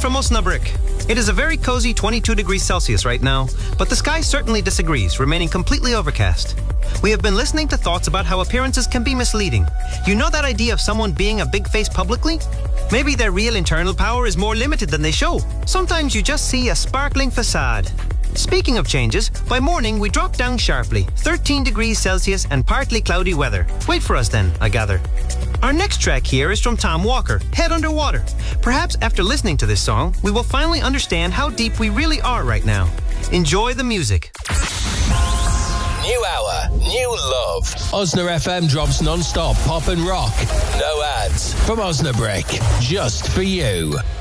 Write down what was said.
from Osnabrück. It is a very cozy 22 degrees Celsius right now, but the sky certainly disagrees, remaining completely overcast. We have been listening to thoughts about how appearances can be misleading. You know that idea of someone being a big face publicly? Maybe their real internal power is more limited than they show. Sometimes you just see a sparkling facade. Speaking of changes, by morning we drop down sharply, 13 degrees Celsius and partly cloudy weather. Wait for us then, I gather. Our next track here is from Tom Walker, Head Underwater. Perhaps after listening to this song, we will finally understand how deep we really are right now. Enjoy the music. New hour, new love. Osna FM drops non-stop pop and rock. No ads. From Osnabrück, just for you.